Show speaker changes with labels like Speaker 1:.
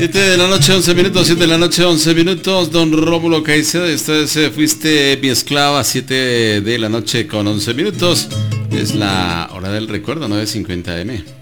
Speaker 1: 7 de la noche, 11 minutos, 7 de la noche, 11 minutos, don Rómulo Caicedo, usted fuiste mi esclava, 7 de la noche con 11 minutos, es la hora del recuerdo, 9:50 AM.